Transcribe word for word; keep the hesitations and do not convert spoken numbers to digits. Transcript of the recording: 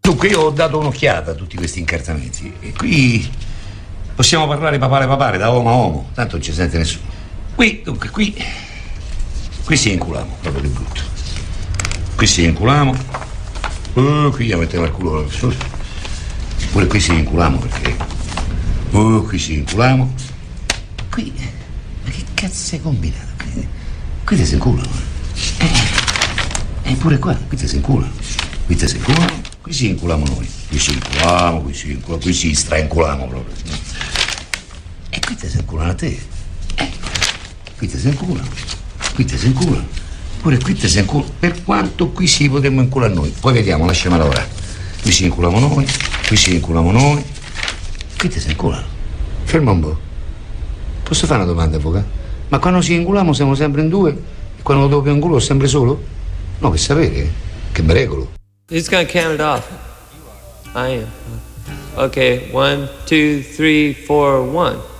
Dunque, io ho dato un'occhiata a tutti questi incartamenti e qui possiamo parlare papale papale, da uomo a uomo, tanto non ci sente nessuno. Qui, dunque, qui, qui si inculamo, proprio di brutto. Qui si inculamo, uh, qui gli mettiamo il culo, pure qui si inculamo perché, uh, qui si inculamo, qui, ma che cazzo hai combinato? Qui, qui ti si inculano, e eh, pure qua, qui ti si inculano, qui ti si inculano. Qui si inculamo noi, qui si inculamo, qui si inculamo, qui si strainculamo proprio. E qui te si inculano a te. Eh, qui te si inculano, qui te si inculano, pure qui te si inculano. Per quanto qui si potremmo inculare noi. Poi vediamo, lasciamo lavorare. Qui si inculamo noi, qui si inculamo noi, qui te si inculano. Ferma un po'. Posso fare una domanda, avvocato? Ma quando si inculamo siamo sempre in due? E quando dopo inculo sempre solo? No, per sapere, che me regolo. Who's gonna count it off? I am. Okay, one, two, three, four, one.